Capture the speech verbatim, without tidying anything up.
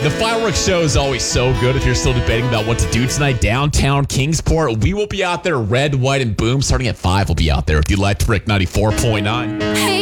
The fireworks show is always so good if you're still debating about what to do tonight. Downtown Kingsport, we will be out there. Red, white, and boom. Starting at five, we'll be out there with you. Electric ninety-four point nine. Hey,